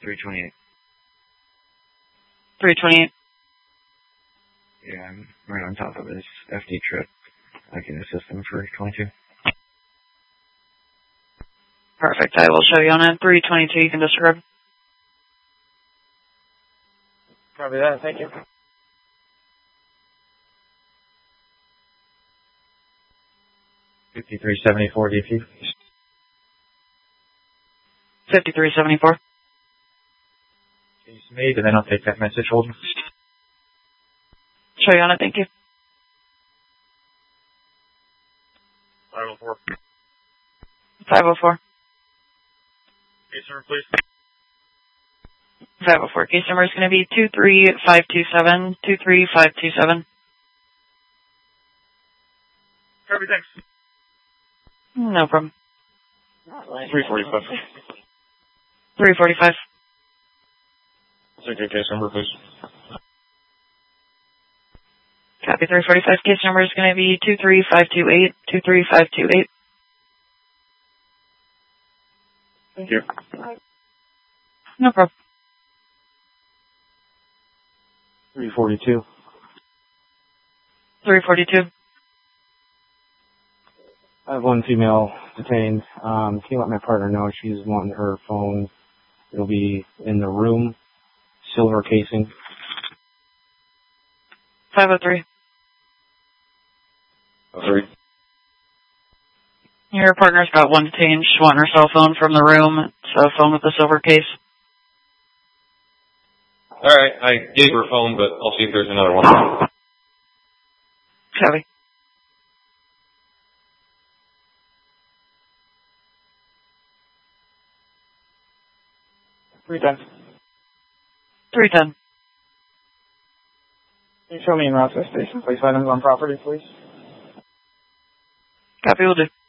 328. 328. Yeah, I'm right on top of his FD trip. I can assist him for 22. Perfect. I will show you on a 322. You can disregard. Probably that. Thank you. 5374 DP. 5374. Case made, and then I'll take that message. Hold on. Show you on it. Thank you. 504. 504. Case number, please. 504. Case number is going to be 23527. 23527. Copy, thanks. No problem. 345. 345. Okay, case number, please. Copy 345. Case number is going to be 23528. 23528. Thank you. No problem. 342. 342. I have one female detained. Can you let my partner know she's wanting her phone? It'll be in the room, silver casing. 503. 3. Your partner's got one detained. She's wanting her cell phone from the room. It's a phone with a silver case. Alright, I gave her a phone, but I'll see if there's another one. Copy. $310. 310. Can you show me in Rochester Station? Place items on property, please. Copy, will do.